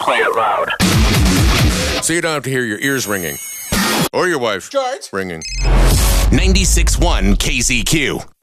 play it loud. So you don't have to hear your ears ringing. Or your wife George? ringing. 96.1 KZQ.